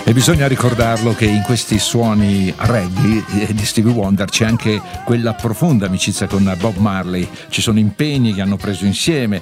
E bisogna ricordarlo che in questi suoni reggae di Stevie Wonder c'è anche quella profonda amicizia con Bob Marley, ci sono impegni che hanno preso insieme,